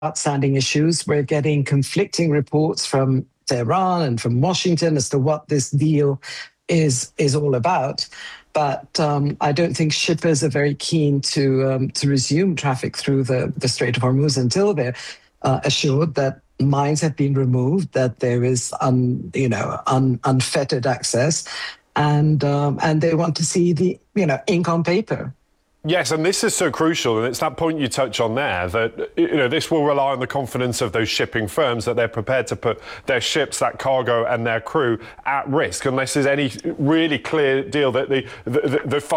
outstanding issues. We're getting conflicting reports from Tehran and from Washington as to what this deal is all about. But I don't think shippers are very keen to resume traffic through the Strait of Hormuz until they're assured that mines have been removed, that there is unfettered access, and they want to see the ink on paper. Yes, and this is so crucial, and it's that point you touch on there, that this will rely on the confidence of those shipping firms that they're prepared to put their ships, that cargo and their crew at risk, unless there's any really clear deal that the